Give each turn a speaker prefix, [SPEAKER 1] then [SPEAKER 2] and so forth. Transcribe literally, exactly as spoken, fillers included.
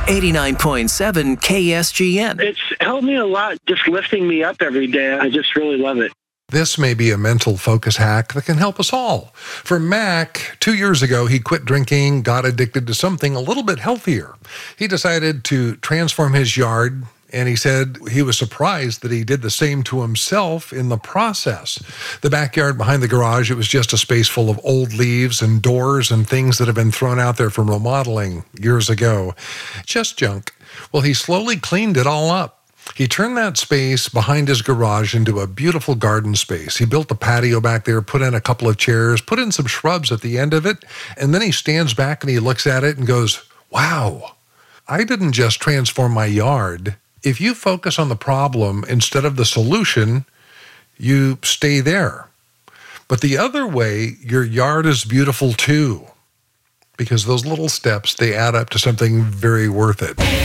[SPEAKER 1] eighty-nine point seven K S G N.
[SPEAKER 2] It's helped me a lot, just lifting me up every day. I just really love it.
[SPEAKER 3] This may be a mental focus hack that can help us all. For Mac, two years ago, he quit drinking, got addicted to something a little bit healthier. He decided to transform his yard, and he said he was surprised that he did the same to himself in the process. The backyard behind the garage, it was just a space full of old leaves and doors and things that have been thrown out there from remodeling years ago. Just junk. Well, he slowly cleaned it all up. He turned that space behind his garage into a beautiful garden space. He built a patio back there, put in a couple of chairs, put in some shrubs at the end of it, and then he stands back and he looks at it and goes, wow, I didn't just transform my yard. If you focus on the problem instead of the solution, you stay there. But the other way, your yard is beautiful too, because those little steps, they add up to something very worth it.